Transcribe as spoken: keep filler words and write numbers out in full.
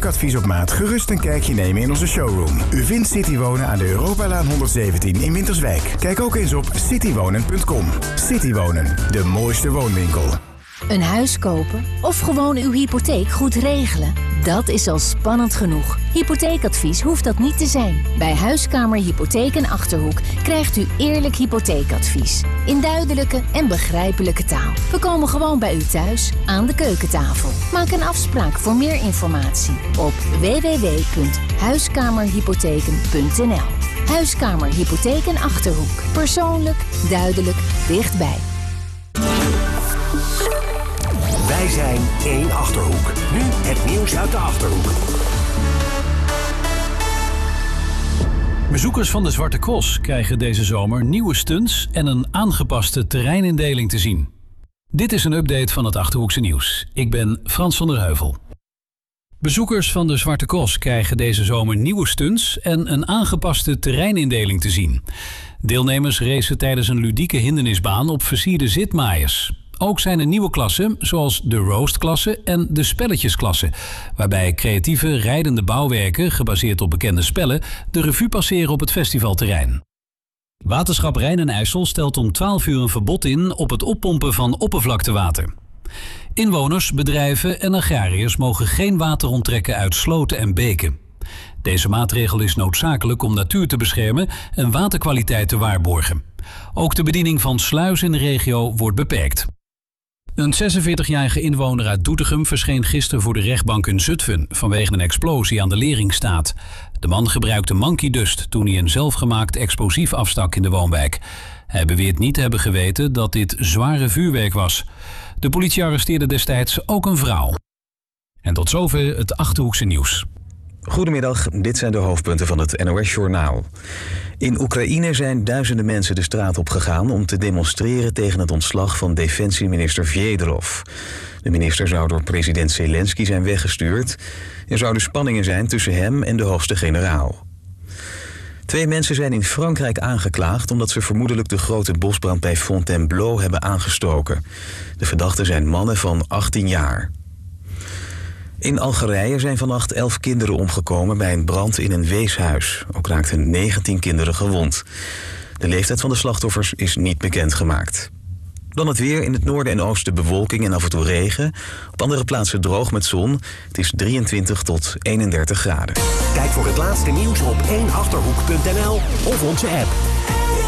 Zakadvies op maat gerust een kijkje nemen in onze showroom. U vindt Citywonen aan de Europalaan honderdzeventien in Winterswijk. Kijk ook eens op citywonen punt com. Citywonen, de mooiste woonwinkel. Een huis kopen of gewoon uw hypotheek goed regelen? Dat is al spannend genoeg. Hypotheekadvies hoeft dat niet te zijn. Bij Huiskamer Hypotheek en Achterhoek krijgt u eerlijk hypotheekadvies. In duidelijke en begrijpelijke taal. We komen gewoon bij u thuis, aan de keukentafel. Maak een afspraak voor meer informatie op w w w punt huiskamerhypotheken punt n l. Huiskamer Hypotheek en Achterhoek. Persoonlijk, duidelijk, dichtbij. Wij zijn één Achterhoek. Nu het nieuws uit de Achterhoek. Bezoekers van de Zwarte Cross krijgen deze zomer nieuwe stunts en een aangepaste terreinindeling te zien. Dit is een update van het Achterhoekse nieuws. Ik ben Frans van der Heuvel. Bezoekers van de Zwarte Cross krijgen deze zomer nieuwe stunts en een aangepaste terreinindeling te zien. Deelnemers racen tijdens een ludieke hindernisbaan op versierde zitmaaiers. Ook zijn er nieuwe klassen, zoals de roastklasse en de spelletjesklasse, waarbij creatieve rijdende bouwwerken, gebaseerd op bekende spellen, de revue passeren op het festivalterrein. Waterschap Rijn en IJssel stelt om twaalf uur een verbod in op het oppompen van oppervlaktewater. Inwoners, bedrijven en agrariërs mogen geen water onttrekken uit sloten en beken. Deze maatregel is noodzakelijk om natuur te beschermen en waterkwaliteit te waarborgen. Ook de bediening van sluizen in de regio wordt beperkt. Een zesenveertigjarige inwoner uit Doetinchem verscheen gisteren voor de rechtbank in Zutphen vanwege een explosie aan de Leringstaat. De man gebruikte monkey dust toen hij een zelfgemaakt explosief afstak in de woonwijk. Hij beweert niet te hebben geweten dat dit zware vuurwerk was. De politie arresteerde destijds ook een vrouw. En tot zover het Achterhoekse nieuws. Goedemiddag, dit zijn de hoofdpunten van het N O S-journaal. In Oekraïne zijn duizenden mensen de straat op gegaan om te demonstreren tegen het ontslag van defensieminister Vjedorov. De minister zou door president Zelensky zijn weggestuurd. Er zouden spanningen zijn tussen hem en de hoogste generaal. Twee mensen zijn in Frankrijk aangeklaagd omdat ze vermoedelijk de grote bosbrand bij Fontainebleau hebben aangestoken. De verdachten zijn mannen van achttien jaar. In Algerije zijn vannacht elf kinderen omgekomen bij een brand in een weeshuis. Ook raakten negentien kinderen gewond. De leeftijd van de slachtoffers is niet bekendgemaakt. Dan het weer, in het noorden en oosten bewolking en af en toe regen. Op andere plaatsen droog met zon. Het is drieëntwintig tot eenendertig graden. Kijk voor het laatste nieuws op één achterhoek punt n l of onze app.